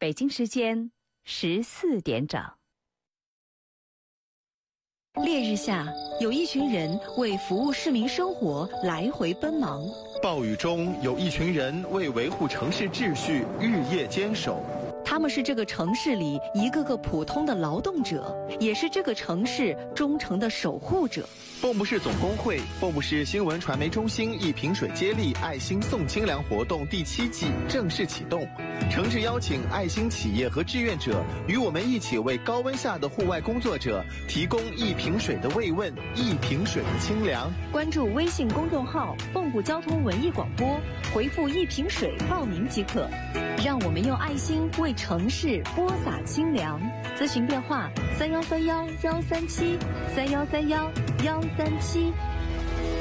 北京时间14点整。 烈日下，有一群人为服务市民生活来回奔忙； 暴雨中，有一群人为维护城市秩序日夜坚守。 他们是这个城市里一个个普通的劳动者，也是这个城市忠诚的守护者。 蚌埠市总工会、蚌埠市新闻传媒中心一瓶水接力爱心送清凉活动第7季正式启动，诚挚邀请爱心企业和志愿者与我们一起为高温下的户外工作者提供一瓶水的慰问，一瓶水的清凉。 关注微信公众号蚌埠交通文艺广播，回复一瓶水报名即可。让我们用爱心为城市播撒清凉。咨询电话：3131-137，3131-137。